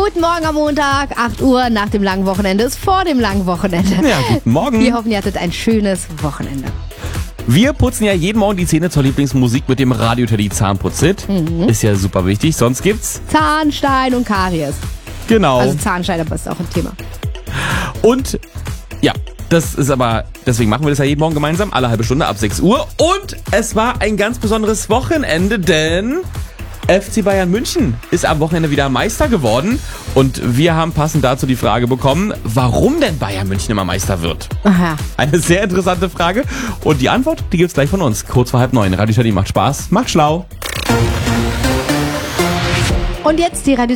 Guten Morgen am Montag, 8 Uhr nach dem langen Wochenende ist vor dem langen Wochenende. Ja, guten Morgen. Wir hoffen, ihr hattet ein schönes Wochenende. Wir putzen ja jeden Morgen die Zähne zur Lieblingsmusik mit dem Radio Teddy Zahnputzhit. Ist ja super wichtig, sonst gibt's... Zahnstein und Karies. Genau. Also Zahnstein, aber ist auch ein Thema. Und ja, das ist aber, deswegen machen wir das ja jeden Morgen gemeinsam, alle halbe Stunde ab 6 Uhr. Und es war ein ganz besonderes Wochenende, denn FC Bayern München ist am Wochenende wieder Meister geworden. Und wir haben passend dazu die Frage bekommen, warum denn Bayern München immer Meister wird. Aha. Eine sehr interessante Frage. Und die Antwort, die gibt's gleich von uns. Kurz vor 8:30. Radio Teddy macht Spaß, macht schlau. Und jetzt die Radio